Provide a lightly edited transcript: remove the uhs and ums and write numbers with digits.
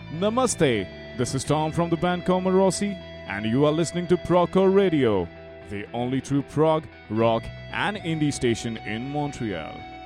Namaste, this is Tom from the band Comoros, and you are listening to Progcore Radio, the only true prog, rock, and indie station in Montreal.